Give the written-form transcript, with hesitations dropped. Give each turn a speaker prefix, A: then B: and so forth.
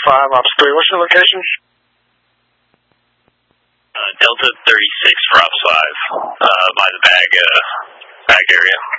A: 5, Ops 3. What's your location?
B: Delta 36 for Ops 5, by the bag area.